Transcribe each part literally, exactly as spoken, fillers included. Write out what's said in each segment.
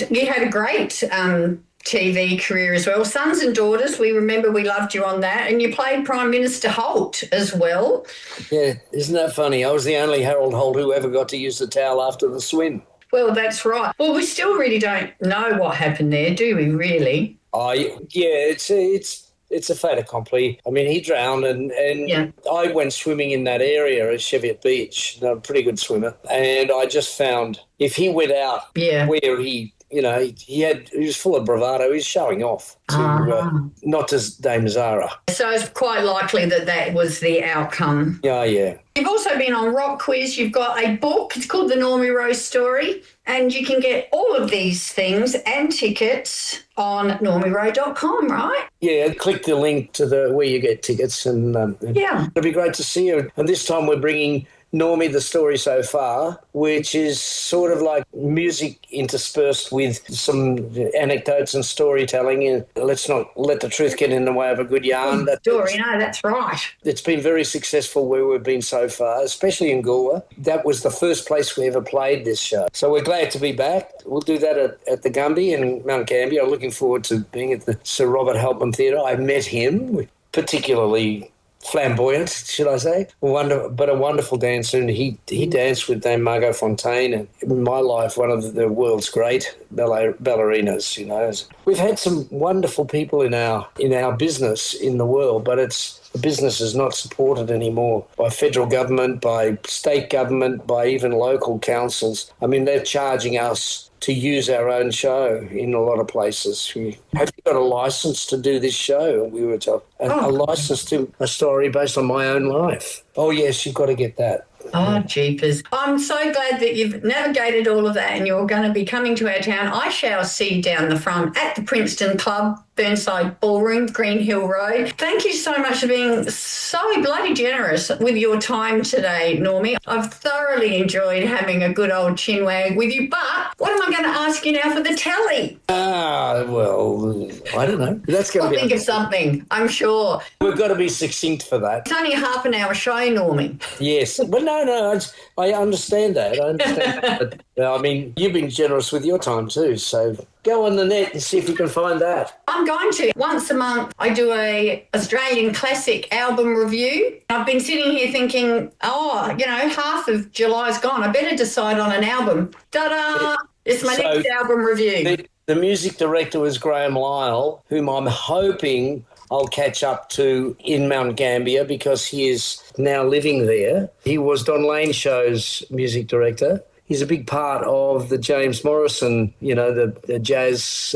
you had a great um, T V career as well. Sons and Daughters, we remember we loved you on that, and you played Prime Minister Holt as well. Yeah, isn't that funny? I was the only Harold Holt who ever got to use the towel after the swim. Well, that's right. Well, we still really don't know what happened there, do we, really? Oh, yeah, it's it's it's a fait accompli. I mean, he drowned, and, and yeah. I went swimming in that area at Cheviot Beach. I'm a pretty good swimmer, and I just found if he went out yeah. where he... You know, he, he had he was full of bravado. He was showing off, to, uh-huh. uh, not to Dame Zara. So it's quite likely that that was the outcome. Yeah, yeah. You've also been on Rock Quiz. You've got a book. It's called The Normie Rose Story, and you can get all of these things and tickets on normie rowe dot com, right? Yeah, click the link to the where you get tickets, and um, yeah, it'll be great to see you. And this time we're bringing Normie the Story So Far, which is sort of like music interspersed with some anecdotes and storytelling. And let's not let the truth get in the way of a good yarn. Oh, story, no, that's right. It's been very successful where we've been so far, especially in Goolwa. That was the first place we ever played this show. So we're glad to be back. We'll do that at, at the Gumby in Mount Gambier. I'm looking forward to being at the Sir Robert Halpin Theatre. I met him, particularly flamboyant, should I say, Wonder, but a wonderful dancer. And he he danced with Dame Margot Fontaine, and in my life, one of the world's great ballet, ballerinas. You know, we've had some wonderful people in our in our business in the world, but it's the business is not supported anymore by federal government, by state government, by even local councils. I mean, they're charging us to use our own show in a lot of places. We, have you got a licence to do this show? We were told. A, oh. a licence to a story based on my own life. Oh, yes, you've got to get that. Oh, jeepers. I'm so glad that you've navigated all of that and you're going to be coming to our town. I shall see you down the front at the Princeton Club, Burnside Ballroom, Green Hill Road. Thank you so much for being so bloody generous with your time today, Normie. I've thoroughly enjoyed having a good old chinwag with you, but what am I going to ask you now for the telly? Ah, well, I don't know. That's going I'll to be... think of something, I'm sure. We've got to be succinct for that. It's only a half an hour show, Normie. Yes, but no, no, I, I understand that. I understand that. But, I mean, you've been generous with your time too, so go on the net and see if you can find that. I'm going to. Once a month, I do a Australian classic album review. I've been sitting here thinking, oh, you know, half of July's gone. I better decide on an album. Ta-da! It's my so next album review. The, the music director was Graham Lyle, whom I'm hoping I'll catch up to in Mount Gambier because he is now living there. He was Don Lane Show's music director. He's a big part of the James Morrison, you know, the, the jazz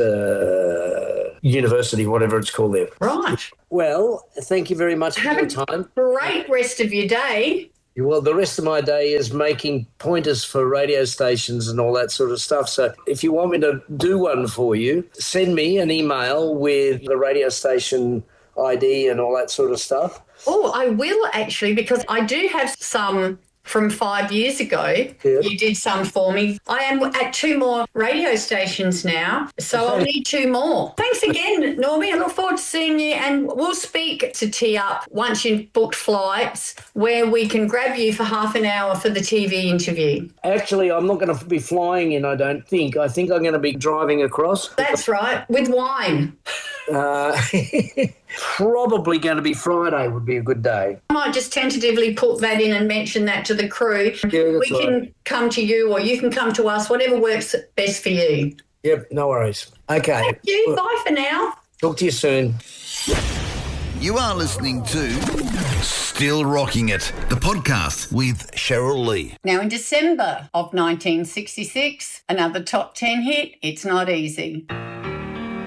uh, university, whatever it's called there. Right. Well, thank you very much Have for your time. Have a great rest of your day. Well, the rest of my day is making pointers for radio stations and all that sort of stuff. So if you want me to do one for you, send me an email with the radio station I D and all that sort of stuff. Oh, I will actually, because I do have some from five years ago. Yeah. You did some for me. I am at two more radio stations now, so I'll need two more. Thanks again, Normie. I look forward to seeing you, and we'll speak to tee up once you've booked flights where we can grab you for half an hour for the T V interview. Actually, I'm not going to be flying in, I don't think. I think I'm going to be driving across. That's right, with wine. Uh, probably going to be Friday would be a good day. I might just tentatively put that in and mention that to the crew. Yeah, we can right. come to you or you can come to us, whatever works best for you. Yep, no worries. Okay. Thank you. Bye for now. Talk to you soon. You are listening to Still Rocking It, the podcast with Cheryl Lee. Now, in December of nineteen sixty-six, another top ten hit, It's Not Easy.